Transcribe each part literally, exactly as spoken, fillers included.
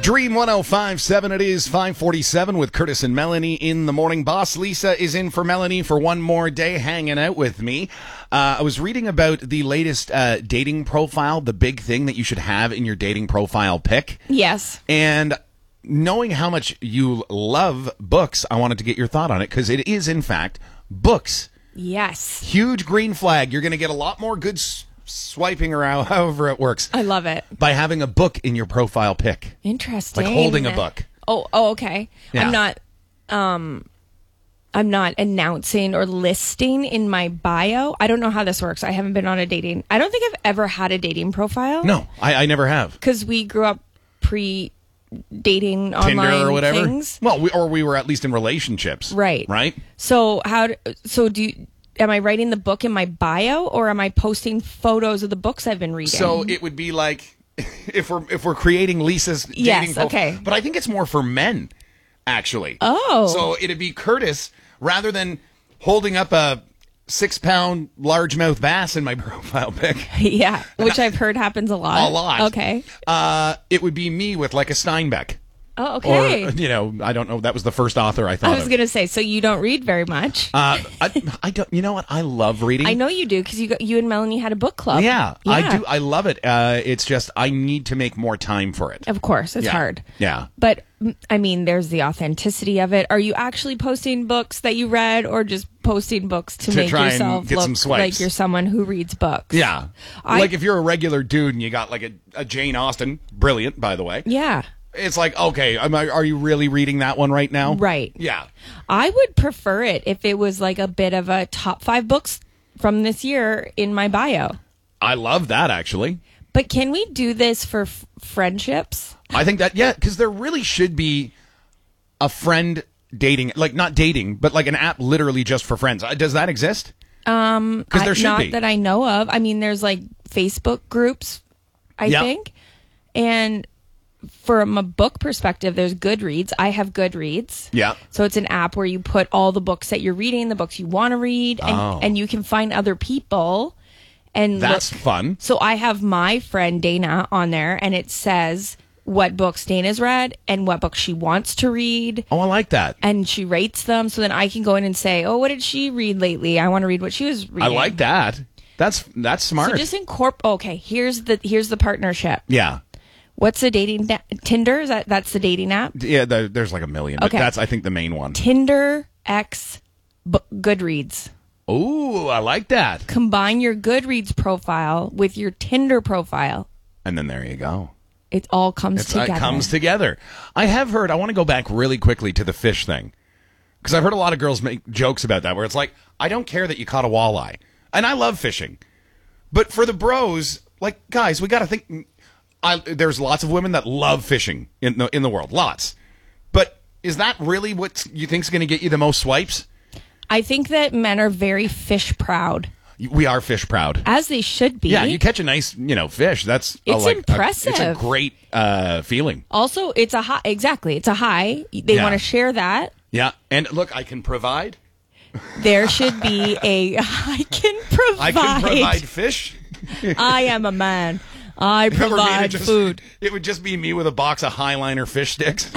Dream one oh five point seven, it is five forty-seven with Curtis and Melanie in the morning. Boss Lisa is in for Melanie for one more day hanging out with me. Uh, I was reading about the latest uh, dating profile, the big thing that you should have in your dating profile pic. Yes. And knowing how much you love books, I wanted to get your thought on it because it is, in fact, books. Yes. Huge green flag. You're going to get a lot more good s- swiping around, however it works. I love it. By having a book in your profile pic. Interesting. Like holding a book. Oh, oh, okay. Yeah. I'm not um I'm not announcing or listing in my bio. I don't know how this works. I haven't been on a dating. I don't think I've ever had a dating profile. No, I, I never have. Cuz we grew up pre dating Tinder online or whatever. things. Well, we, or we were at least in relationships. Right. Right? So how do, so do you, am I writing the book in my bio or am I posting photos of the books I've been reading? So it would be like if we're if we're creating Lisa's dating Yes, profile. okay. But I think it's more for men, actually. Oh. So it'd be Curtis rather than holding up a six pound largemouth bass in my profile pic. Yeah, which I've heard happens a lot. A lot. Okay. Uh, it would be me with like a Steinbeck. Oh, okay. Or, you know, I don't know. That was the first author I thought I was of. going to say, so you don't read very much. Uh, I, I don't. You know what? I love reading. I know you do because you got, you and Melanie had a book club. Yeah, Yeah. I do. I love it. Uh, it's just I need to make more time for it. Of course, it's Yeah. hard. Yeah. But, mm, I mean, there's the authenticity of it. Are you actually posting books that you read or just posting books to, To make try and yourself get look some swipes. like you're someone who reads books? Yeah. I- like if you're a regular dude and you got like a, a Jane Austen, brilliant, by the way. Yeah. It's like, okay, am I, are you really reading that one right now? Right. Yeah. I would prefer it if it was like a bit of a top five books from this year in my bio. I love that, actually. But can we do this for f- friendships? I think that, yeah, because there really should be a friend dating, like not dating, but like an app literally just for friends. Uh, Does that exist? Um, Because there I- should not be. that I know of. I mean, there's like Facebook groups, I Yep. think. And from a book perspective, there's Goodreads. I have Goodreads. Yeah. So it's an app where you put all the books that you're reading, the books you want to read, and, Oh. and you can find other people. And That's look- fun. So I have my friend Dana on there, and it says what books Dana's read and what books she wants to read. Oh, I like that. And she rates them, so then I can go in and say, "Oh, what did she read lately? I want to read what she was I reading." like that. That's that's smart. So just incorporate. Okay, here's the here's the partnership. yeah. What's the dating da- Tinder? Is that that's the dating app? Yeah, the, there's like a million, but Okay. that's, I think, the main one. Tinder X B- Goodreads. Ooh, I like that. Combine your Goodreads profile with your Tinder profile. And then there you go. It all comes It's, together. it comes together. I have heard, I want to go back really quickly to the fish thing. Because I've heard a lot of girls make jokes about that, where it's like, I don't care that you caught a walleye. And I love fishing. But for the bros, like, guys, we got to think. I, there's lots of women that love fishing in the, in the world. Lots. But is that really what you think is going to get you the most swipes? I think that men are very fish proud, We are fish proud. as they should be. Yeah, you catch a nice, you know, fish. That's a, It's like, a- impressive. it's a great uh, feeling. Also, it's a high. Exactly, it's a high. They Yeah. want to share that. Yeah, and look, I can provide. There should be a. I can provide. I can provide fish. I am a man. I Remember me to provide just- food. It would just be me with a box of Highliner fish sticks.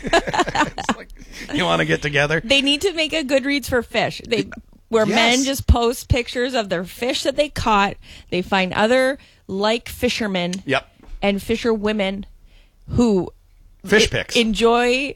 It's like, you want to get together? They need to make a Goodreads for fish. They where Yes. men just post pictures of their fish that they caught. They find other like fishermen Yep. and fisher women who Fish e- pics. enjoy.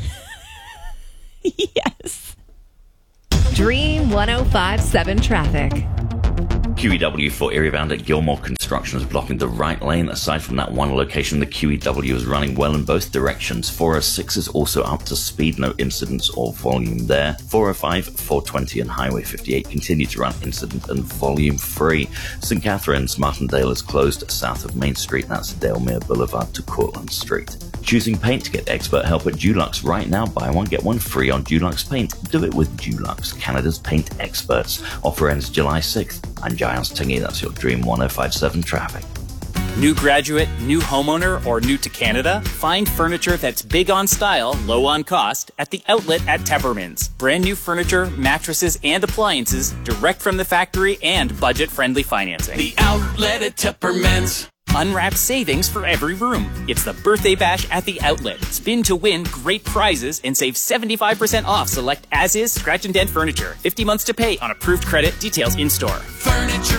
Yes. Dream one oh five point seven traffic. Q E W for area bound at Gilmore Construction is blocking the right lane. Aside from that one location, the Q E W is running well in both directions. four oh six is also up to speed, no incidents or volume there. four oh five, four twenty and Highway fifty-eight continue to run incident and volume free. Saint Catharines, Martindale is closed south of Main Street. That's Dalemere Boulevard to Cortlandt Street. Choosing paint? Get expert help at Dulux right now. Buy one, get one free on Dulux Paint. Do it with Dulux, Canada's paint experts. Offer ends July sixth. I'm Giles Tingy. That's your Dream one oh five point seven traffic. New graduate, new homeowner, or new to Canada? Find furniture that's big on style, low on cost at the outlet at Tepperman's. Brand new furniture, mattresses, and appliances direct from the factory and budget-friendly financing. The outlet at Tepperman's. Unwrapped savings for every room. It's the Birthday Bash at the Outlet. Spin to win great prizes and save seventy-five percent off select as-is scratch and dent furniture. fifty months to pay on approved credit. Details in store. Furniture